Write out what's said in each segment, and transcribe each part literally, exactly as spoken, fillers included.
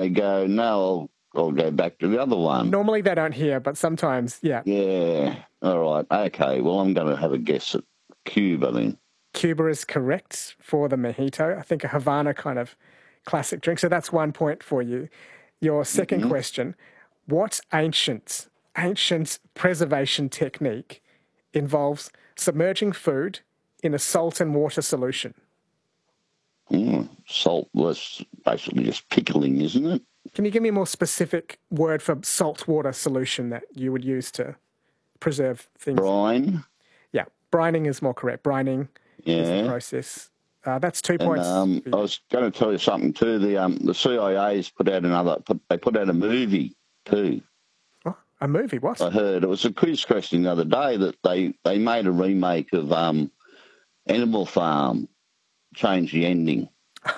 me go, no, I'll, I'll go back to the other one. Normally they don't hear, but sometimes, yeah. Yeah. All right. Okay. Well, I'm going to have a guess at Cuba then. Cuba is correct for the mojito. I think a Havana kind of classic drink. So that's one point for you. Your second Mm-hmm. question, what ancient, ancient preservation technique involves submerging food in a salt and water solution? Mm, salt was basically just pickling, isn't it? Can you give me a more specific word for salt water solution that you would use to preserve things? Brine. Yeah, brining is more correct. Brining yeah. is the process. Uh, that's two and, points. Um, I was going to tell you something too. The um, the C I A's put out another. Put, they put out a movie too. Oh, a movie? What? I heard it was a quiz question the other day that they, they made a remake of um, Animal Farm. Change the ending.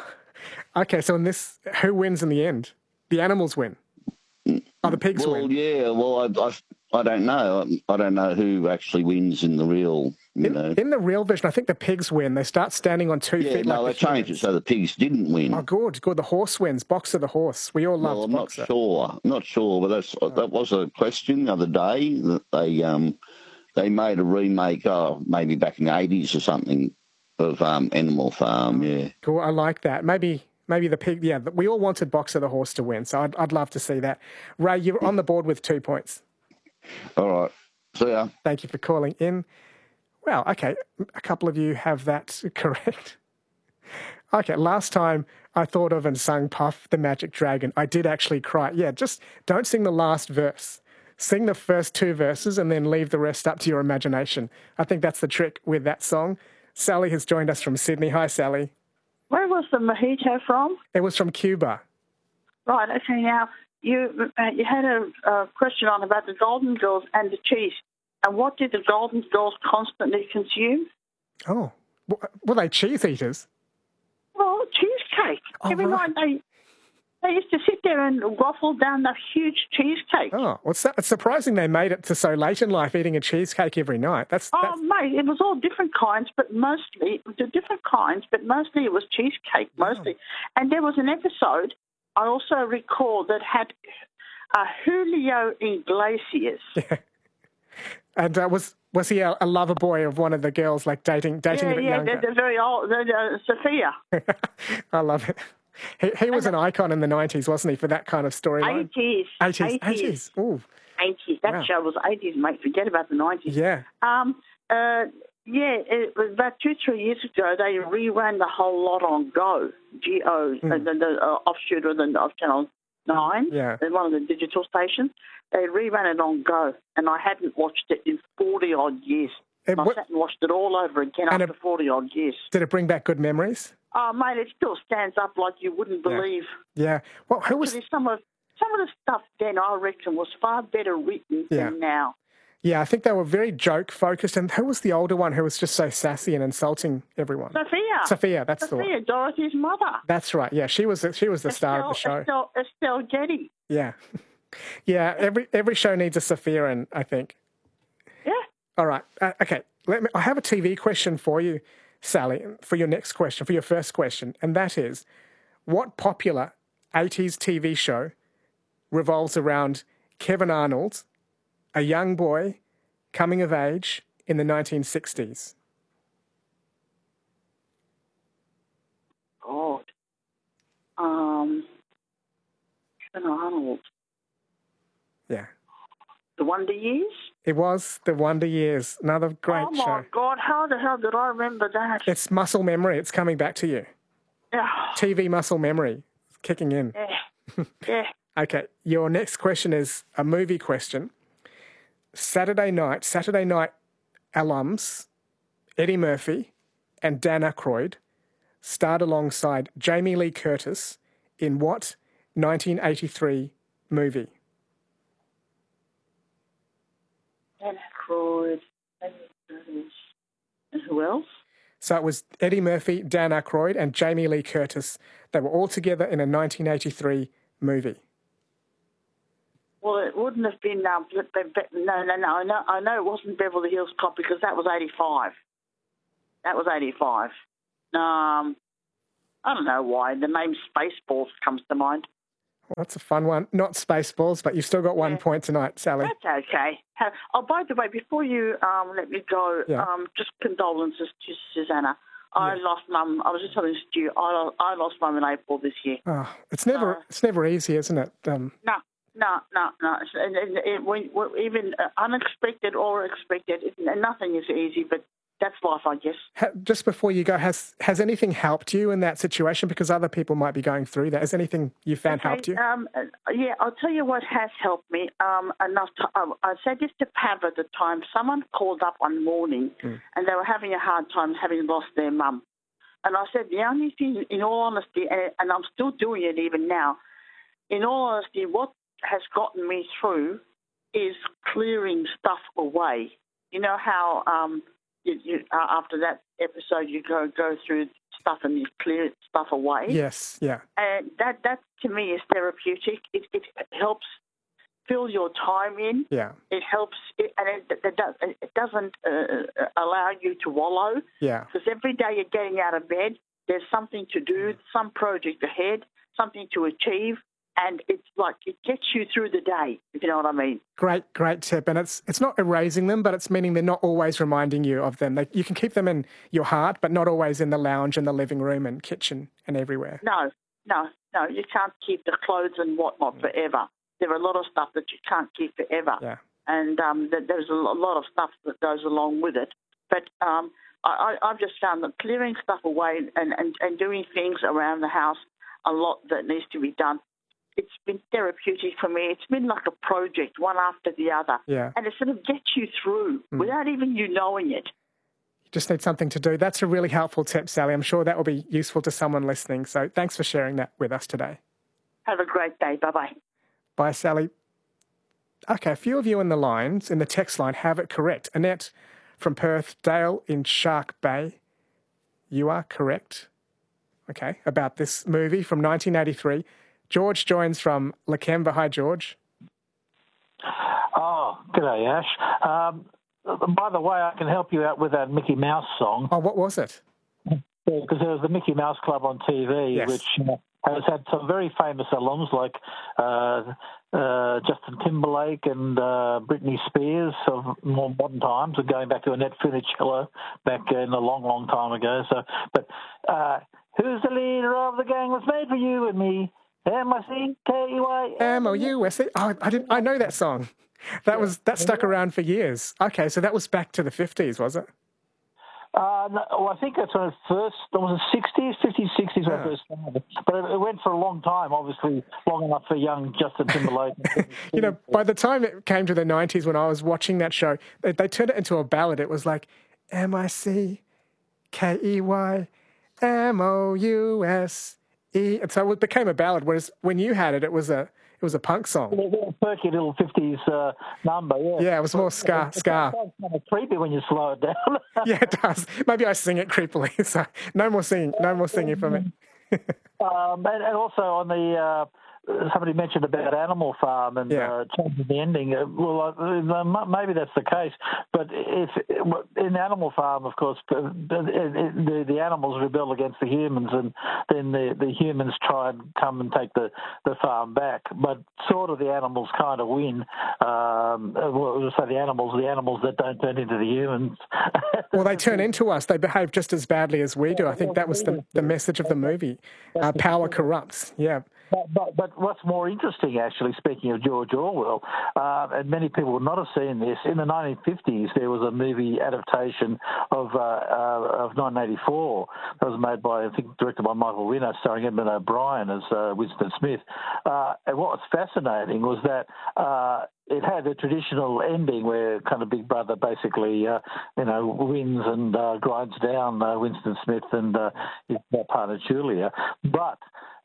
Okay, so in this, who wins in the end? The animals win. Oh, the pigs well, win. yeah. Well, I, I, I don't know. I, I don't know who actually wins in the real. You in, know, in the real version, I think the pigs win. They start standing on two yeah, feet. no, like they the changed it so the pigs didn't win. Oh, good, good. The horse wins. Boxer the horse. We all loved well, I'm Boxer. not sure. I'm not sure, but that's oh. that was a question the other day that they um they made a remake. Oh, maybe back in the eighties or something of um Animal Farm. Oh, yeah, cool. I like that. Maybe. Maybe the pig, yeah, we all wanted Boxer the horse to win, so I'd, I'd love to see that. Ray, you're on the board with two points. All right. See ya. Thank you for calling in. Well, okay, a couple of you have that correct. Okay, last time I thought of and sung Puff the Magic Dragon, I did actually cry. Yeah, just don't sing the last verse. Sing the first two verses and then leave the rest up to your imagination. I think that's the trick with that song. Sally has joined us from Sydney. Hi, Sally. Where was the mojito from? It was from Cuba. Right, okay, now, you uh, you had a, a question on about the Golden Girls and the cheese. And what did the Golden Girls constantly consume? Oh, were they cheese eaters? Well, cheesecake. Oh, Every right. night they, they used to sit there and waffle down the huge cheesecake. Oh, well, it's, it's surprising they made it to so late in life eating a cheesecake every night. That's, oh, that's... mate, it was all different kinds, but mostly, the different kinds, but mostly it was cheesecake, mostly. Oh. And there was an episode, I also recall, that had uh, Julio Iglesias. Yeah. And uh, was was he a, a lover boy of one of the girls, like dating dating yeah, a bit yeah, younger? Yeah, they're very old, they're, uh, Sophia. I love it. He, he was an icon in the nineties, wasn't he, for that kind of storyline? eighties. eighties. eighties. Ooh. eighties. That wow. show was eighties, mate. Forget about the nineties. Yeah. Um. Uh. Yeah. It was about two, three years ago. They reran the whole lot on Go. G O. Mm. Uh, the, the uh, offshoot of the of Channel Nine. Yeah. One of the digital stations. They reran it on Go, and I hadn't watched it in forty odd years. It, I what, sat and watched it all over again after forty odd years. Did it bring back good memories? Oh, mate, it still stands up like you wouldn't believe. Yeah. yeah. Well, who was... Actually, some of some of the stuff then, I reckon, was far better written yeah. than now. Yeah, I think they were very joke-focused. And who was the older one who was just so sassy and insulting everyone? Sophia. Sophia, that's Sophia, the one. Sophia, Dorothy's mother. That's right, yeah. She was she was the Estelle, star of the show. Estelle, Estelle Getty. Yeah. yeah, every every show needs a Sophia in, I think. Yeah. All right. Uh, okay, Let me, I have a T V question for you, Sally, for your next question, for your first question, and that is, what popular eighties T V show revolves around Kevin Arnold, a young boy coming of age in the nineteen sixties? God. Um, Kevin Arnold. Yeah. The Wonder Years? It was The Wonder Years. Another great show. Oh, my show. God. How the hell did I remember that? It's muscle memory. It's coming back to you. Yeah. T V muscle memory. It's kicking in. Yeah. Yeah. Okay. Your next question is a movie question. Saturday night, Saturday night alums, Eddie Murphy and Dan Aykroyd starred alongside Jamie Lee Curtis in what nineteen eighty-three movie? Dan Aykroyd, and who else? So it was Eddie Murphy, Dan Aykroyd, and Jamie Lee Curtis. They were all together in a nineteen eighty-three movie. Well, it wouldn't have been... Um, no, no, no. I know, I know it wasn't Beverly Hills Cop because that was eighty-five. That was eighty-five. Um, I don't know why. The name Spaceballs comes to mind. Well, that's a fun one. Not Spaceballs, but you've still got one Yeah. point tonight, Sally. That's okay. Ha- Oh, by the way, before you um, let me go, Yeah. um, just condolences to Susanna. I Yeah. lost Mum. I was just telling Stu, I, I lost Mum in April this year. Oh, it's never Uh, it's never easy, isn't it? Um, No, no, no, no. It's- And, and, and when, when, even uh, unexpected or expected, it, and nothing is easy, but that's life, I guess. ha- just before you go, has has anything helped you in that situation? Because other people might be going through that. Has anything you found Okay, helped you? Um, uh, yeah, I'll tell you what has helped me. Um, enough. To, uh, I said this to Pav at the time. Someone called up one morning, Mm. and they were having a hard time having lost their mum. And I said, the only thing, in all honesty, and, and I'm still doing it even now, in all honesty, what has gotten me through is clearing stuff away. You know how um, you, you, uh, after that episode you go go through stuff and you clear stuff away? Yes, yeah. And that, that to me is therapeutic. It, it helps fill your time in. Yeah, It helps, it, and it, it, does, it doesn't uh, allow you to wallow. yeah. Because every day you're getting out of bed, there's something to do, some project ahead, something to achieve, and it's like it gets you through the day, if you know what I mean. Great, great tip. And it's it's not erasing them, but it's meaning they're not always reminding you of them. They, you can keep them in your heart, but not always in the lounge and the living room and kitchen and everywhere. No, no, no, you can't keep the clothes and whatnot forever. There are a lot of stuff that you can't keep forever. Yeah. And um, th- there's a lo- lot of stuff that goes along with it. But um, I, I, I've just found that clearing stuff away and, and, and doing things around the house, a lot that needs to be done, it's been therapeutic for me. It's been like a project, one after the other. Yeah. And it sort of gets you through Mm. without even you knowing it. You just need something to do. That's a really helpful tip, Sally. I'm sure that will be useful to someone listening. So thanks for sharing that with us today. Have a great day. Bye-bye. Bye, Sally. Okay, a few of you in the lines, in the text line, have it correct. Annette from Perth, Dale in Shark Bay. You are correct. Okay, about this movie from nineteen eighty-three. George joins from Lakemba. Hi, George. Oh, g'day, Ash. Um, by the way, I can help you out with that Mickey Mouse song. Oh, what was it? Because there was the Mickey Mouse Club on T V, Yes. which uh, has had some very famous alums like uh, uh, Justin Timberlake and uh, Britney Spears of more modern times, and going back to Annette Funicello back in a long, long time ago. So, but uh, who's the leader of the gang that's made for you and me? M I C K E Y M O U S E. Oh, I didn't. I know that song. That was that stuck around for years. Okay, so that was back to the fifties, was it? Uh, no, well, I think that's when it first, it was the sixties, fifties, sixties when Yeah. it first started. But it, it went for a long time, obviously, long enough for young Justin Timberlake. You know, by the time it came to the nineties when I was watching that show, they, they turned it into a ballad. It was like M I C K E Y M O U S E. And so it became a ballad, whereas when you had it, it was a it was a punk song. A perky little fifties uh, number, yeah. Yeah, it was more ska. It ska. sounds kind of creepy when you slow it down. Yeah, it does. Maybe I sing it creepily. So no more singing. No more singing from it. um, and, and also on the... Uh, somebody mentioned about Animal Farm and Yeah. uh, changing the ending. Uh, Well, uh, maybe that's the case, but if in Animal Farm, of course, the, the, the animals rebel against the humans, and then the, the humans try and come and take the, the farm back. But sort of the animals kind of win. Um, well, say the animals, the animals that don't turn into the humans. Well, they turn into us. They behave just as badly as we do. I think that was the, the message of the movie. Uh, power corrupts. Yeah. But, but, but what's more interesting, actually, speaking of George Orwell, uh, and many people would not have seen this, in the nineteen fifties there was a movie adaptation of uh, uh, of nineteen eighty-four that was made by, I think, directed by Michael Winner, starring Edmund O'Brien as uh, Winston Smith. Uh, and what was fascinating was that uh, it had a traditional ending where kind of Big Brother basically, uh, you know, wins and uh, grinds down uh, Winston Smith and uh, his partner Julia. But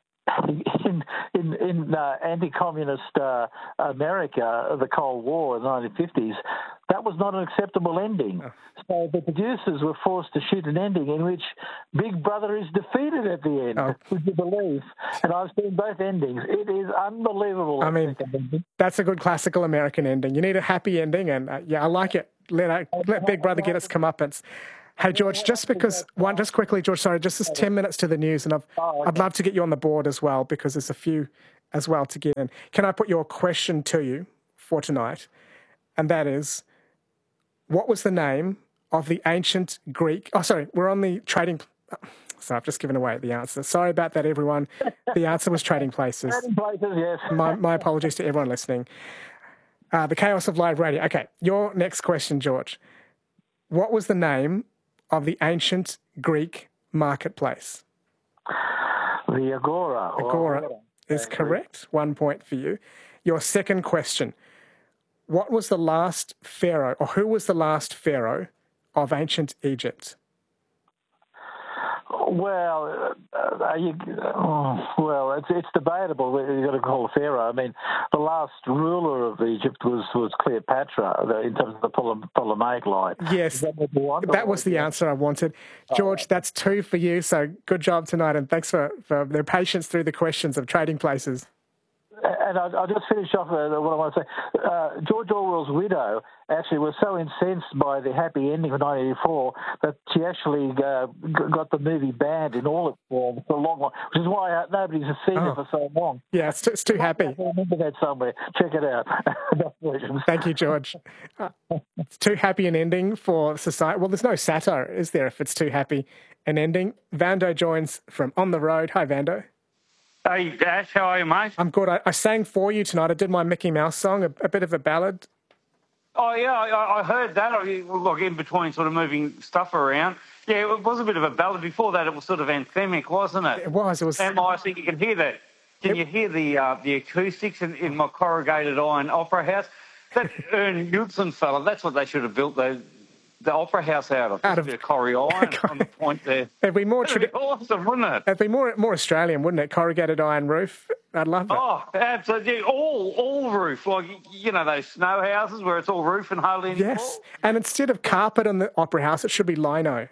in in, in uh, anti-communist uh, America, the Cold War in the nineteen fifties, that was not an acceptable ending. Oh. So the producers were forced to shoot an ending in which Big Brother is defeated at the end. Oh. Would you believe? And I've seen both endings. It is unbelievable. I mean, that's a good classical American ending. You need a happy ending, and uh, yeah, I like it. Let uh, let Big Brother get its comeuppance. Hey, George, just because, one, just quickly, George, sorry, just this ten minutes to the news, and I've, I'd love to get you on the board as well, because there's a few as well to get in. Can I put your question to you for tonight? And that is, what was the name of the ancient Greek... Oh, sorry, we're on the trading... So I've just given away the answer. Sorry about that, everyone. The answer was Trading Places. Trading Places, yes. My, my apologies to everyone listening. Uh, the chaos of live radio. Okay, your next question, George. What was the name of the ancient Greek marketplace? The Agora. Agora Agora is correct. One point for you. Your second question. What was the last pharaoh, or who was the last pharaoh of ancient Egypt? Well, uh, are you, oh, well, it's it's debatable. You've got to call Pharaoh. I mean, the last ruler of Egypt was, was Cleopatra the, in terms of the Ptolemaic line. Yes, that, that was the answer I wanted. George, that's two for you, so good job tonight, and thanks for, for their patience through the questions of Trading Places. And I'll, I'll just finish off uh, what I want to say. Uh, George Orwell's widow actually was so incensed by the happy ending of nineteen eighty-four that she actually uh, got the movie banned in all its forms for a long while, which is why nobody's seen oh. it for so long. Yeah, it's too, it's too happy. I remember that somewhere. Check it out. Thank you, George. Uh, it's too happy an ending for society. Well, there's no satire, is there, if it's too happy an ending? Vando joins from On the Road. Hi, Vando. Hey, Ash, how are you, mate? I'm good. I, I sang for you tonight. I did my Mickey Mouse song, a, a bit of a ballad. Oh, yeah, I, I heard that. I, look, in between sort of moving stuff around. Yeah, it was a bit of a ballad. Before that, it was sort of anthemic, wasn't it? It was. It was. And I think you can hear that. Can it, you hear the uh, the acoustics in, in my corrugated iron opera house? That Ern Knudsen fella, that's what they should have built the, the opera house out of. Out of a corrie iron on the point there. It'd be more That'd be awesome, wouldn't it? It'd be more more Australian, wouldn't it? Corrugated iron roof. I'd love that. Oh, absolutely. All all roof. Like, you know, those snow houses where it's all roof and hardly any Yes. wall. And instead of carpet on the opera house, it should be lino.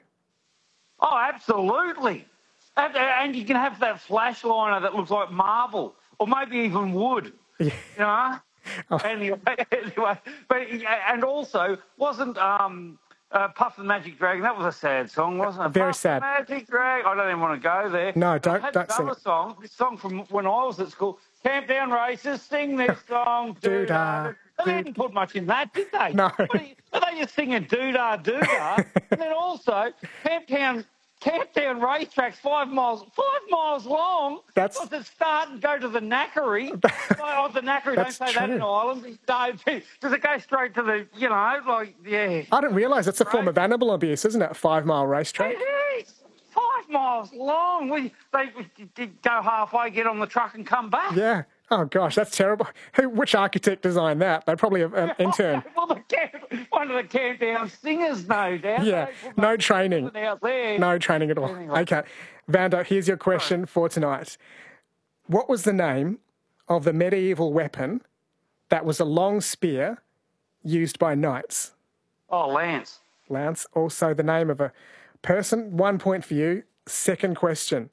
Oh, absolutely. And, and you can have that flash liner that looks like marble or maybe even wood. Yeah. You know? Oh. Anyway, anyway, but, and also, wasn't... um. Uh, Puff the Magic Dragon, that was a sad song, wasn't it? Very Puff sad. The Magic Dragon. I don't even want to go there. No, don't, I had don't sing another it. song, this song from when I was at school. Camp Down Racers, sing this song. Doo-dah. They didn't put much in that, did they? No. But they just singing doo-dah, doo-dah. And then also, Camp Down... Camp Down racetracks five miles, five miles long. That's got to start and go to the Knackery. Oh, the Knackery, don't say true. that in Ireland. No, does it go straight to the, you know, like, yeah. I didn't realise it's a form of animal abuse, isn't it? A five-mile racetrack. It is. Five miles long. We, they did go halfway, get on the truck and come back. Yeah. Oh, gosh, that's terrible. Who? Which architect designed that? They probably have an intern. Well, the camp, one of the Camp Down singers, no doubt. Yeah, no training. Out there. No training at all. Anyway. Okay. Vando, here's your question right. for tonight. What was the name of the medieval weapon that was a long spear used by knights? Oh, Lance. Lance. Also the name of a person. One point for you. Second question.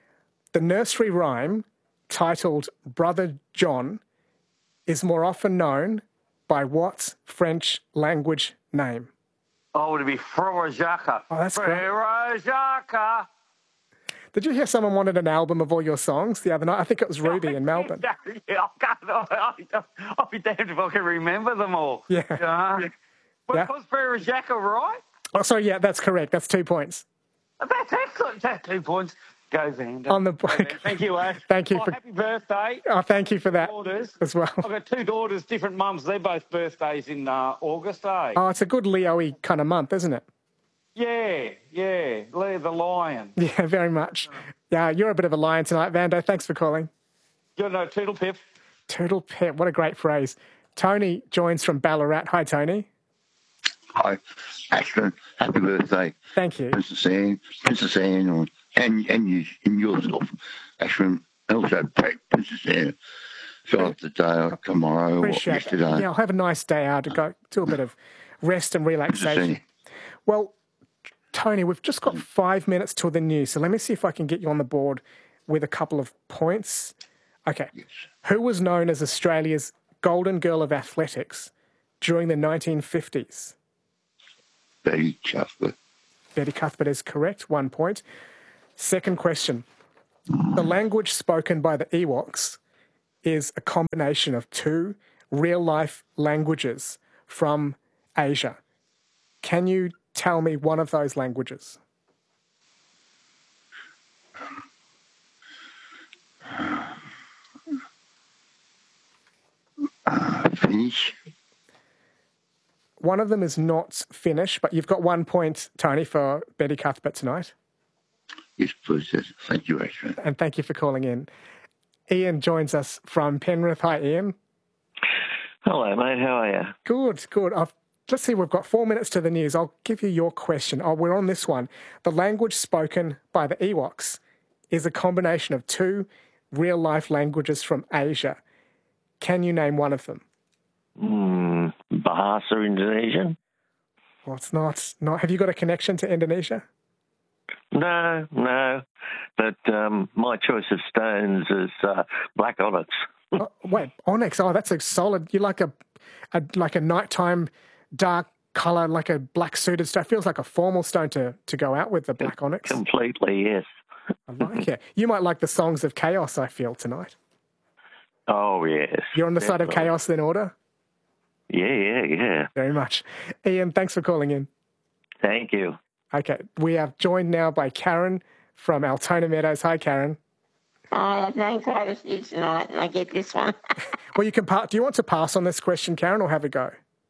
The nursery rhyme titled Brother John is more often known by what French language name? Oh, would it be Frère Jacques? Oh, that's Frère Jacques. Did you hear someone wanted an album of all your songs the other night? I think it was Ruby in Melbourne. Yeah, I'll, I'll be damned if I can remember them all. Yeah. Uh, but yeah. Was Frère Jacques right? Oh, sorry, yeah, that's correct. That's two points. That's excellent. That's two points. Go, Xander. On the break. Thank you, Ash. Thank you. Oh, for... Happy birthday. Oh, thank you for that daughters. as well. I've got two daughters, different mums. They're both birthdays in uh, August, eh? Oh, it's a good Leo-y kind of month, isn't it? Yeah, yeah. Leo the lion. Yeah, very much. Yeah, you're a bit of a lion tonight, Vando. Thanks for calling. You know, Toodle Pip. Toodle Pip. What a great phrase. Tony joins from Ballarat. Hi, Tony. Hi, Ashton. Happy birthday. Thank you. Princess Anne, Princess Anne, and, and, you, and yourself, Ashton. And also Princess Anne. So off the day tomorrow or yesterday. That. Yeah, I'll have a nice day out to go do a bit of rest and relaxation. Well, Tony, we've just got five minutes till the news, so let me see if I can get you on the board with a couple of points. Okay. Yes. Who was known as Australia's Golden Girl of Athletics during the nineteen fifties? Betty Cuthbert. Betty Cuthbert is correct. One point. Second question. The language spoken by the Ewoks is a combination of two real-life languages from Asia. Can you tell me one of those languages? Uh, Finnish. One of them is not Finnish, but you've got one point, Tony, for Betty Cuthbert tonight. Yes, please. Yes. Thank you, Ashwin. And thank you for calling in. Ian joins us from Penrith. Hi, Ian. Hello, mate. How are you? Good, good. I've, let's see, we've got four minutes to the news. I'll give you your question. Oh, we're on this one. The language spoken by the Ewoks is a combination of two real-life languages from Asia. Can you name one of them? Mm, Bahasa Indonesian? Well, it's not, not. Have you got a connection to Indonesia? No, no. But um, my choice of stones is uh, black onyx. Oh, wait, onyx. Oh, that's a solid. You like a, a like a nighttime dark colour, like a black suited stone. Feels like a formal stone to, to go out with, the black onyx. Completely, yes. I like it. You might like the Songs of Chaos, I feel, tonight. Oh, yes. You're on the definitely. side of chaos then, order? Yeah, yeah, yeah. Very much. Ian, thanks for calling in. Thank you. Okay, we are joined now by Karen from Altona Meadows. Hi, Karen. I have no gratitude tonight, and I get this one. Well, you can pass. Do you want to pass on this question, Karen, or have a go?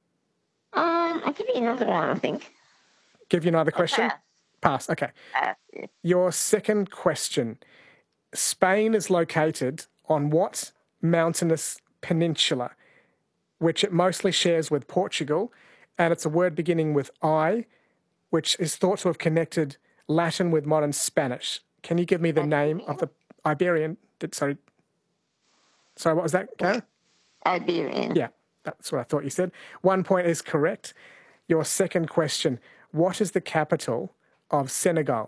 Um, I'll give you another one, I think. Give you another question? Pass. Pass, okay. Pass, yeah. Your second question. Spain is located on what mountainous peninsula, which it mostly shares with Portugal, and it's a word beginning with I, which is thought to have connected Latin with modern Spanish. Can you give me the name of the Iberian? Did, sorry, sorry, what was that, Karen? Iberian. Yeah, that's what I thought you said. One point is correct. Your second question, what is the capital of Senegal?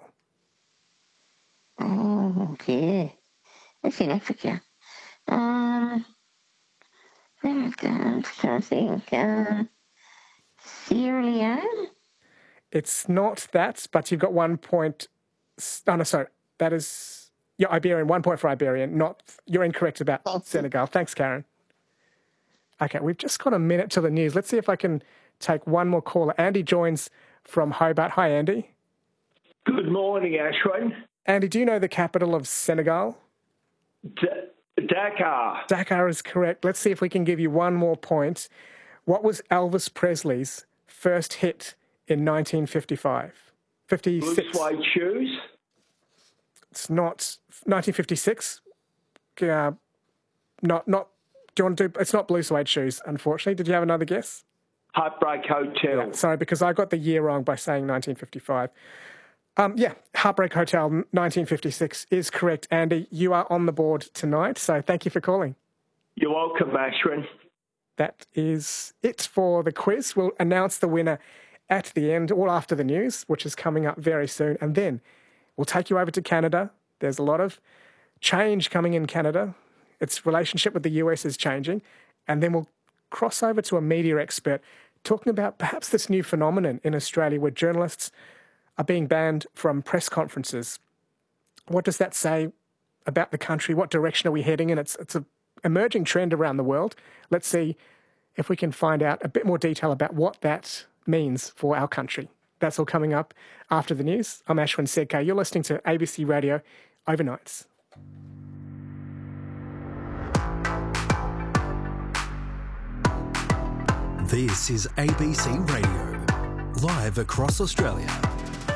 Oh, okay. It's in Africa. Um, I'm trying to think. Um, Sierra Leone? It's not that, but you've got one point. Oh, no, sorry. That is, yeah, Iberian. One point for Iberian. Not, you're incorrect about Thank Senegal. You. Thanks, Karen. Okay, we've just got a minute to the news. Let's see if I can take one more caller. Andy joins from Hobart. Hi, Andy. Good morning, Ashwin. Andy, do you know the capital of Senegal? D- Dakar. Dakar is correct. Let's see if we can give you one more point. What was Elvis Presley's first hit in nineteen fifty-five? fifty-six. Blue suede shoes. It's not nineteen fifty-six. Uh, not, not, do you want to do, it's not Blue Suede Shoes, unfortunately. Did you have another guess? Heartbreak Hotel. Yeah, sorry, because I got the year wrong by saying nineteen fifty-five. Um, yeah, Heartbreak Hotel, nineteen fifty-six is correct. Andy, you are on the board tonight, so thank you for calling. You're welcome, Ashwin. That is it for the quiz. We'll announce the winner at the end, all after the news, which is coming up very soon. And then we'll take you over to Canada. There's a lot of change coming in Canada. Its relationship with the U S is changing. And then we'll cross over to a media expert talking about perhaps this new phenomenon in Australia where journalists are being banned from press conferences. What does that say about the country? What direction are we heading in? It's, it's an emerging trend around the world. Let's see if we can find out a bit more detail about what that means for our country. That's all coming up after the news. I'm Ashwin Sedkar. You're listening to A B C Radio Overnights. This is A B C Radio, live across Australia.